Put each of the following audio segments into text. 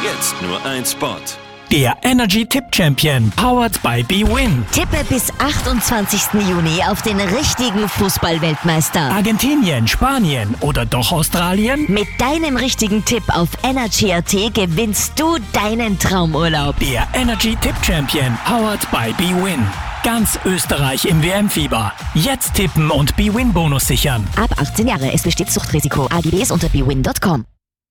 Jetzt nur ein Spot. Der Energy Tipp Champion, powered by bwin. Tippe bis 28. Juni auf den richtigen Fußballweltmeister. Argentinien, Spanien oder doch Australien? Mit deinem richtigen Tipp auf Energy.at gewinnst du deinen Traumurlaub. Der Energy Tipp Champion, powered by bwin. Ganz Österreich im WM-Fieber. Jetzt tippen und bwin-Bonus sichern. Ab 18 Jahre, es besteht Suchtrisiko. AGBs unter bwin.com.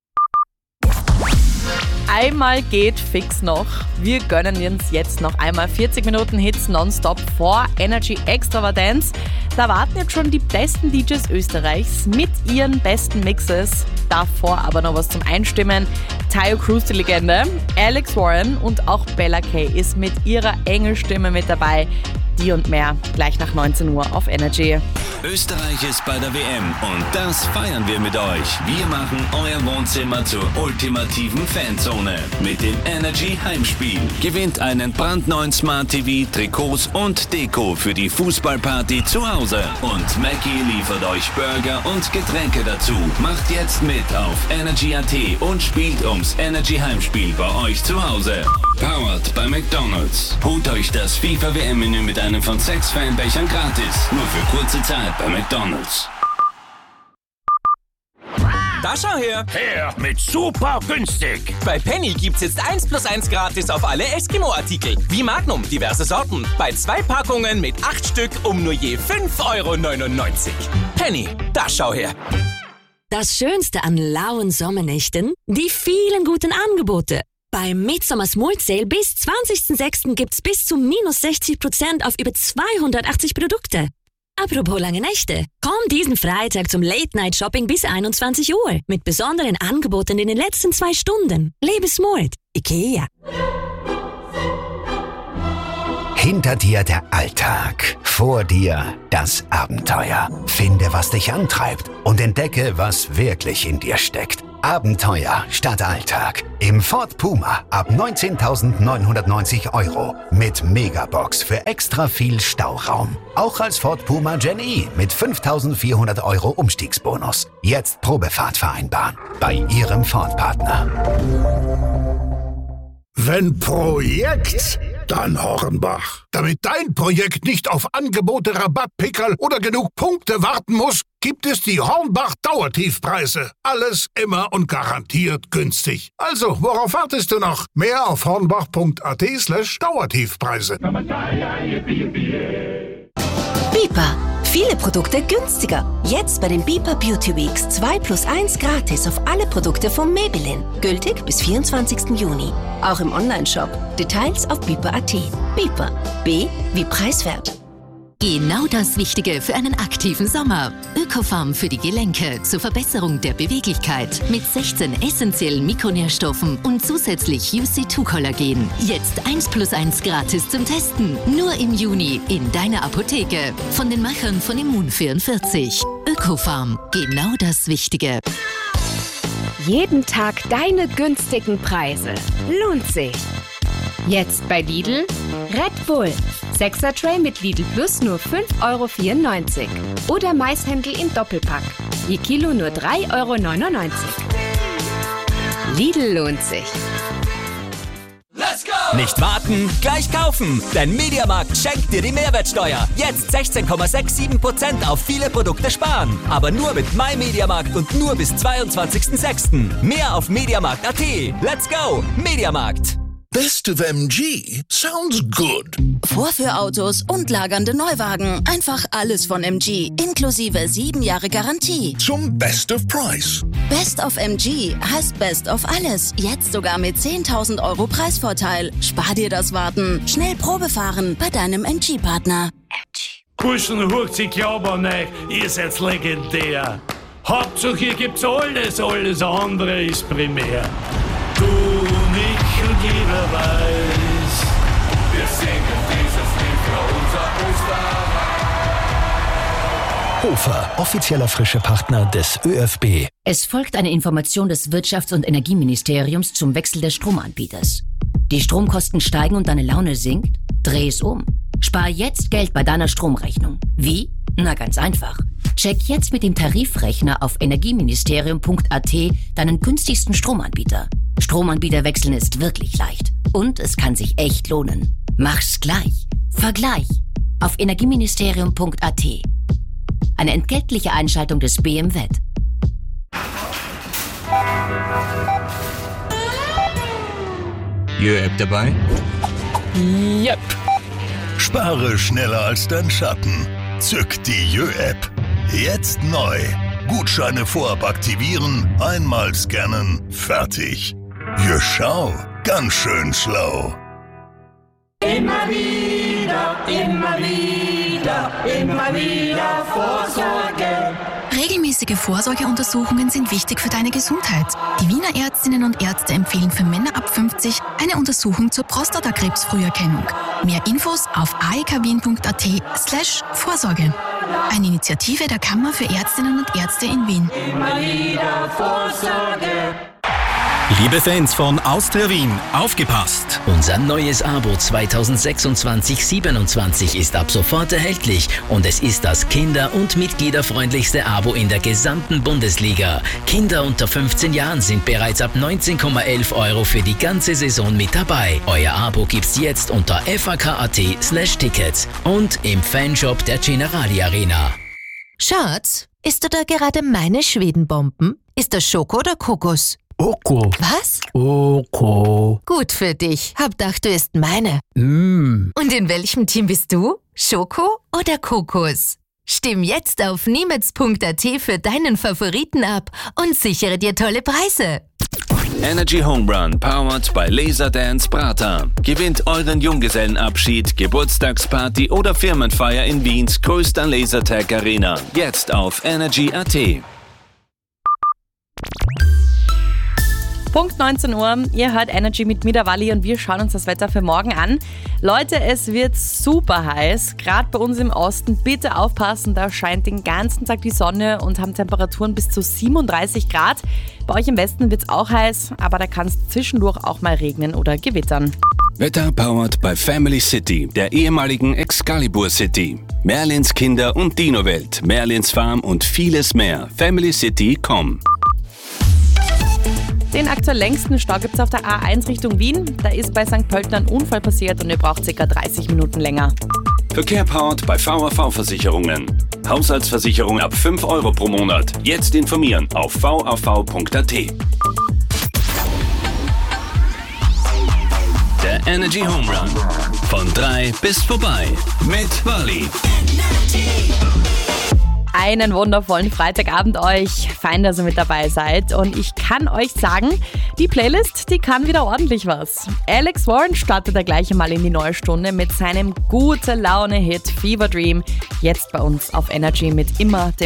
Einmal geht fix noch. Wir gönnen uns jetzt noch einmal 40 Minuten Hits nonstop vor Energy Extravaganz. Da warten jetzt schon die besten DJs Österreichs mit ihren besten Mixes. Davor aber noch was zum Einstimmen. Tayo Cruz, die Legende, Alex Warren und auch Bella Kay ist mit ihrer Engelstimme mit dabei. Die und mehr gleich nach 19 Uhr auf Energy. Österreich ist bei der WM und das feiern wir mit euch. Wir machen euer Wohnzimmer zur ultimativen Fanzone mit dem Energy Heimspiel. Gewinnt einen brandneuen Smart TV, Trikots und Deko für die Fußballparty zu Hause. Und Mackie liefert euch Burger und Getränke dazu. Macht jetzt mit auf Energy.at und spielt ums Energy Heimspiel bei euch zu Hause. Powered bei McDonald's. Holt euch das FIFA WM-Menü mit einem von 6 Fanbechern gratis. Nur für kurze Zeit bei McDonald's. Da schau her! Her mit super günstig! Bei Penny gibt's jetzt 1+1 gratis auf alle Eskimo-Artikel. Wie Magnum, diverse Sorten. Bei 2 Packungen mit 8 Stück um nur je 5,99 €. Penny, da schau her! Das Schönste an lauen Sommernächten? Die vielen guten Angebote. Beim Midsommar Smult Sale bis 20.06. gibt's bis zu -60% auf über 280 Produkte. Apropos lange Nächte. Komm diesen Freitag zum Late-Night-Shopping bis 21 Uhr mit besonderen Angeboten in den letzten 2 Stunden. Lebe Smult. IKEA. Hinter dir der Alltag, vor dir das Abenteuer. Finde, was dich antreibt und entdecke, was wirklich in dir steckt. Abenteuer statt Alltag. Im Ford Puma ab 19.990 € mit Megabox für extra viel Stauraum. Auch als Ford Puma Gen E mit 5.400 € Umstiegsbonus. Jetzt Probefahrt vereinbaren bei Ihrem Ford-Partner. Wenn Projekt, dann Hornbach. Damit dein Projekt nicht auf Angebote, Rabattpickerl oder genug Punkte warten muss, gibt es die Hornbach Dauertiefpreise. Alles immer und garantiert günstig. Also, worauf wartest du noch? Mehr auf hornbach.at/Dauertiefpreise. Bipa. Viele Produkte günstiger. Jetzt bei den Bipa Beauty Weeks 2+1 gratis auf alle Produkte von Maybelline. Gültig bis 24. Juni. Auch im Onlineshop. Details auf bipa.at. Bipa. B wie preiswert. Genau das Wichtige für einen aktiven Sommer. Ökofarm für die Gelenke zur Verbesserung der Beweglichkeit mit 16 essentiellen Mikronährstoffen und zusätzlich UC2-Kollagen. Jetzt 1+1 gratis zum Testen. Nur im Juni in deiner Apotheke. Von den Machern von Immun44. Ökofarm. Genau das Wichtige. Jeden Tag deine günstigen Preise. Lohnt sich. Jetzt bei Lidl Red Bull. 6er Tray mit Lidl Plus nur 5,94 € oder Maishändel im Doppelpack. Je Kilo nur 3,99 €. Lidl lohnt sich. Let's go! Nicht warten, gleich kaufen! Denn Mediamarkt schenkt dir die Mehrwertsteuer. Jetzt 16,67% auf viele Produkte sparen. Aber nur mit MyMediamarkt und nur bis 22.06. Mehr auf mediamarkt.at. Let's go! Mediamarkt! Best of MG sounds good. Vorführautos und lagernde Neuwagen. Einfach alles von MG. Inklusive 7 Jahre Garantie. Zum Best of Price. Best of MG heißt Best of alles. Jetzt sogar mit 10.000 € Preisvorteil. Spar dir das Warten. Schnell Probe fahren bei deinem MG-Partner. Burschen, hört sich aber nicht. Ihr seid legendär. Hauptsache, ihr gibt's alles andere ist primär. Du und ich und jeder weiß, wir singen dieses Lied für unser Österreich. Hofer, offizieller frische Partner des ÖFB. Es folgt eine Information des Wirtschafts- und Energieministeriums zum Wechsel des Stromanbieters. Die Stromkosten steigen und deine Laune sinkt? Dreh es um. Spar jetzt Geld bei deiner Stromrechnung. Wie? Na, ganz einfach. Check jetzt mit dem Tarifrechner auf energieministerium.at deinen günstigsten Stromanbieter. Stromanbieter wechseln ist wirklich leicht. Und es kann sich echt lohnen. Mach's gleich. Vergleich. Auf energieministerium.at. Eine entgeltliche Einschaltung des BMWet. Jö-App dabei? Yep. Spare schneller als dein Schatten. Zück die Jö-App. Jetzt neu. Gutscheine vorab aktivieren, einmal scannen, fertig. Jö, schau, ganz schön schlau. Immer wieder, immer wieder, immer wieder Vorsorge. Regelmäßige Vorsorgeuntersuchungen sind wichtig für deine Gesundheit. Die Wiener Ärztinnen und Ärzte empfehlen für Männer ab 50 eine Untersuchung zur Prostatakrebsfrüherkennung. Mehr Infos auf aekwien.at/Vorsorge. Eine Initiative der Kammer für Ärztinnen und Ärzte in Wien. Immer wieder Vorsorge. Liebe Fans von Austria Wien, aufgepasst! Unser neues Abo 2026/27 ist ab sofort erhältlich und es ist das kinder- und mitgliederfreundlichste Abo in der gesamten Bundesliga. Kinder unter 15 Jahren sind bereits ab 19,11 € für die ganze Saison mit dabei. Euer Abo gibt's jetzt unter fak.at/Tickets und im Fanshop der Generali Arena. Schatz, isst du da gerade meine Schwedenbomben? Ist das Schoko oder Kokos? Oko. Was? Oko. Gut für dich. Hab gedacht, du isst meine. Und in welchem Team bist du? Schoko oder Kokos? Stimm jetzt auf niemetz.at für deinen Favoriten ab und sichere dir tolle Preise. Energy Home Run, powered by Laserdance Brata. Gewinnt euren Junggesellenabschied, Geburtstagsparty oder Firmenfeier in Wiens größter Lasertag Arena. Jetzt auf energy.at. Punkt 19 Uhr, ihr hört Energy mit Mida Walli und wir schauen uns das Wetter für morgen an. Leute, es wird super heiß, gerade bei uns im Osten. Bitte aufpassen, da scheint den ganzen Tag die Sonne und haben Temperaturen bis zu 37 Grad. Bei euch im Westen wird es auch heiß, aber da kann es zwischendurch auch mal regnen oder gewittern. Wetter powered by Family City, der ehemaligen Excalibur City. Merlins Kinder- und Dino-Welt, Merlins Farm und vieles mehr. FamilyCity.com. Den aktuell längsten Stau gibt es auf der A1 Richtung Wien. Da ist bei St. Pölten ein Unfall passiert und ihr braucht ca. 30 Minuten länger. Verkehr powered bei VAV-Versicherungen. Haushaltsversicherung ab 5 € pro Monat. Jetzt informieren auf vav.at. Der Energy Home Run. Von 3 bis vorbei. Mit Walli. Einen wundervollen Freitagabend euch. Fein, dass ihr mit dabei seid. Und ich kann euch sagen, die Playlist, die kann wieder ordentlich was. Alex Warren startet da gleich einmal in die neue Stunde mit seinem gute Laune-Hit Fever Dream. Jetzt bei uns auf Energy mit immer dem